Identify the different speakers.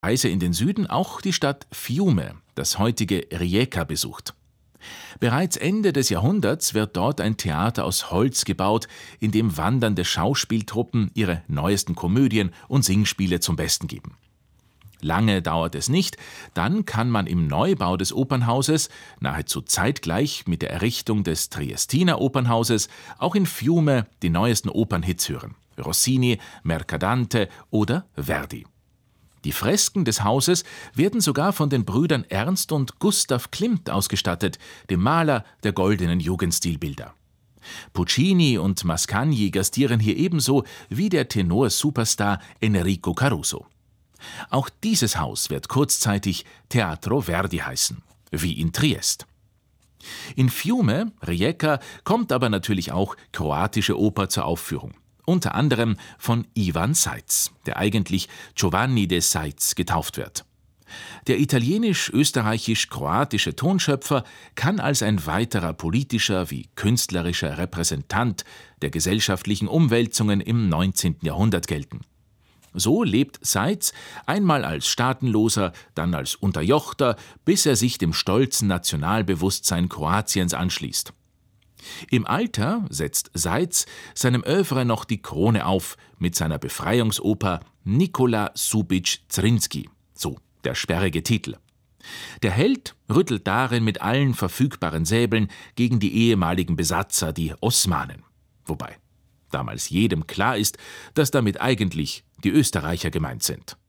Speaker 1: Reise in den Süden auch die Stadt Fiume, das heutige Rijeka, besucht. Bereits Ende des Jahrhunderts wird dort ein Theater aus Holz gebaut, in dem wandernde Schauspieltruppen ihre neuesten Komödien und Singspiele zum Besten geben. Lange dauert es nicht, dann kann man im Neubau des Opernhauses, nahezu zeitgleich mit der Errichtung des Triestiner Opernhauses, auch in Fiume die neuesten Opernhits hören: Rossini, Mercadante oder Verdi. Die Fresken des Hauses werden sogar von den Brüdern Ernst und Gustav Klimt ausgestattet, dem Maler der goldenen Jugendstilbilder. Puccini und Mascagni gastieren hier ebenso wie der Tenor-Superstar Enrico Caruso. Auch dieses Haus wird kurzzeitig Teatro Verdi heißen, wie in Triest. In Fiume, Rijeka, kommt aber natürlich auch kroatische Oper zur Aufführung. Unter anderem von Ivan Seitz, der eigentlich Giovanni de Seitz getauft wird. Der italienisch-österreichisch-kroatische Tonschöpfer kann als ein weiterer politischer wie künstlerischer Repräsentant der gesellschaftlichen Umwälzungen im 19. Jahrhundert gelten. So lebt Seitz einmal als Staatenloser, dann als Unterjochter, bis er sich dem stolzen Nationalbewusstsein Kroatiens anschließt. Im Alter setzt Seitz seinem Œuvre noch die Krone auf mit seiner Befreiungsoper Nikola Šubić Zrinski, so der sperrige Titel. Der Held rüttelt darin mit allen verfügbaren Säbeln gegen die ehemaligen Besatzer, die Osmanen. Wobei damals jedem klar ist, dass damit eigentlich die Österreicher gemeint sind.